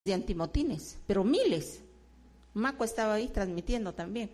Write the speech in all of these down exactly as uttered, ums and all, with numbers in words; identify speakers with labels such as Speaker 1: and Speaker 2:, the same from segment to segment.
Speaker 1: de antimotines, pero miles. Maco estaba ahí transmitiendo también.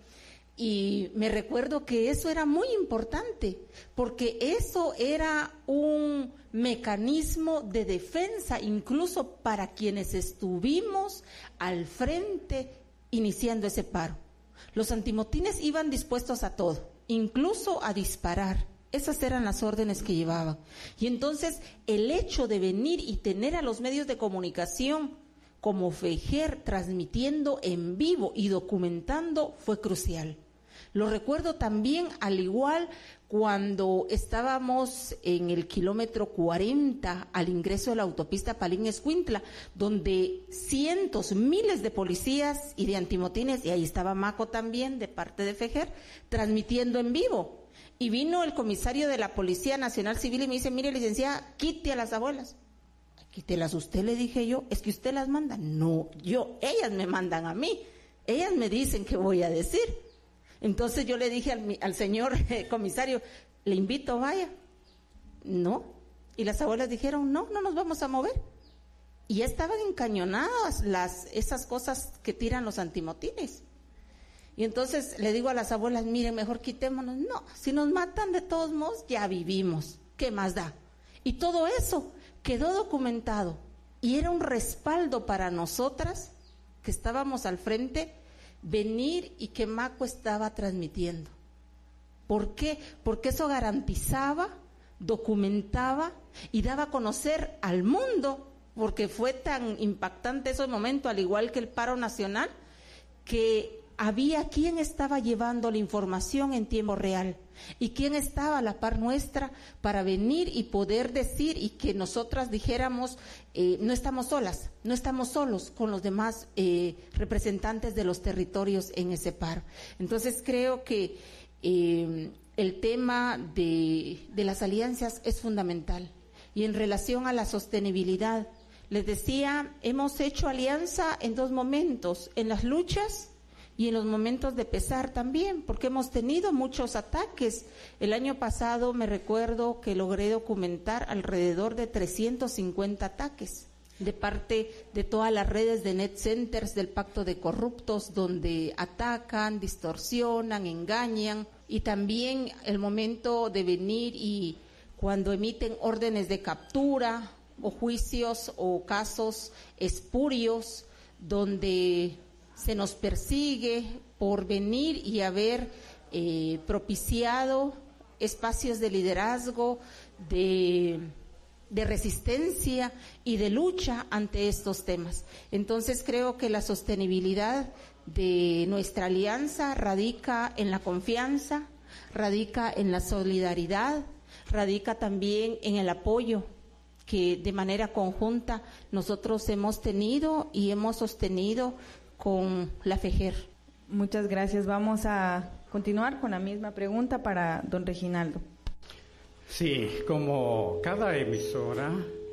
Speaker 1: Y me recuerdo que eso era muy importante, porque eso era un mecanismo de defensa, incluso para quienes estuvimos al frente iniciando ese paro. Los antimotines iban dispuestos a todo, incluso a disparar. Esas eran las órdenes que llevaban. Y entonces el hecho de venir y tener a los medios de comunicación como FEJER transmitiendo en vivo y documentando fue crucial. Lo recuerdo también, al igual cuando estábamos en el kilómetro cuarenta al ingreso de la autopista Palín-Escuintla, donde cientos, miles de policías y de antimotines, y ahí estaba Maco también de parte de FEJER, transmitiendo en vivo. Y vino el comisario de la Policía Nacional Civil y me dice: mire, licenciada, quite a las abuelas. Quítelas usted, le dije yo. ¿Es que usted las manda? No, yo, ellas me mandan a mí. Ellas me dicen qué voy a decir. Entonces yo le dije al, al señor eh, comisario: le invito, vaya. No. Y las abuelas dijeron: no, no nos vamos a mover. Y ya estaban encañonadas las, esas cosas que tiran los antimotines. Y entonces le digo a las abuelas: miren, mejor quitémonos. No, si nos matan de todos modos, ya vivimos. ¿Qué más da? Y todo eso quedó documentado. Y era un respaldo para nosotras, que estábamos al frente, venir y que Maco estaba transmitiendo. ¿Por qué? Porque eso garantizaba, documentaba y daba a conocer al mundo, porque fue tan impactante ese momento, al igual que el paro nacional, que había quien estaba llevando la información en tiempo real y quien estaba a la par nuestra para venir y poder decir, y que nosotras dijéramos: eh, no estamos solas, no estamos solos con los demás eh, representantes de los territorios en ese paro. Entonces creo que eh, el tema de, de las alianzas es fundamental. Y en relación a la sostenibilidad, les decía, hemos hecho alianza en dos momentos: en las luchas y en los momentos de pesar también, porque hemos tenido muchos ataques. El año pasado me recuerdo que logré documentar alrededor de trescientos cincuenta ataques de parte de todas las redes de net centers del Pacto de Corruptos, donde atacan, distorsionan, engañan. Y también el momento de venir y cuando emiten órdenes de captura o juicios o casos espurios, donde se nos persigue por venir y haber eh, propiciado espacios de liderazgo, de, de resistencia y de lucha ante estos temas. Entonces creo que la sostenibilidad de nuestra alianza radica en la confianza, radica en la solidaridad, radica también en el apoyo que de manera conjunta nosotros hemos tenido y hemos sostenido con la FEJER.
Speaker 2: Muchas gracias. Vamos a continuar con la misma pregunta para don Reginaldo.
Speaker 3: Sí, como cada emisora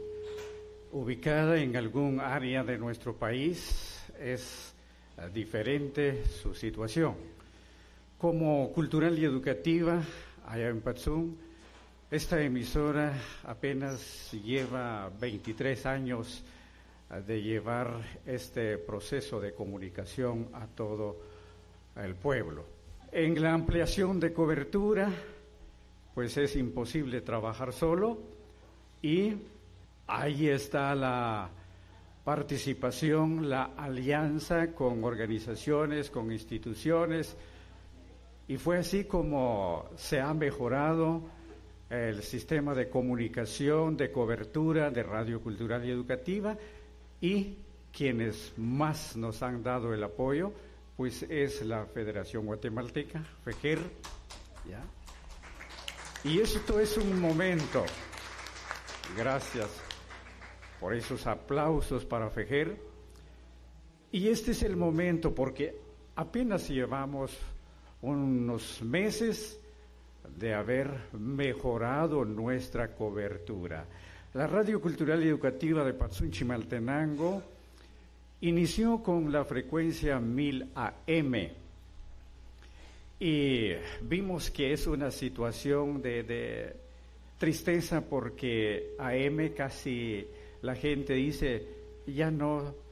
Speaker 3: ubicada en algún área de nuestro país es uh, diferente su situación. Como cultural y educativa, allá en Patzún, esta emisora apenas lleva veintitrés años de llevar este proceso de comunicación a todo el pueblo. En la ampliación de cobertura, pues es imposible trabajar solo, y ahí está la participación, la alianza con organizaciones, con instituciones, y fue así como se ha mejorado el sistema de comunicación, de cobertura, de radio cultural y educativa. Y quienes más nos han dado el apoyo, pues es la Federación Guatemalteca, FEJER, ¿ya? Y esto es un momento, gracias por esos aplausos para FEJER, y este es el momento porque apenas llevamos unos meses de haber mejorado nuestra cobertura. La Radio Cultural y Educativa de Patzún Chimaltenango inició con la frecuencia mil A M y vimos que es una situación de, de tristeza porque A M casi la gente dice ya no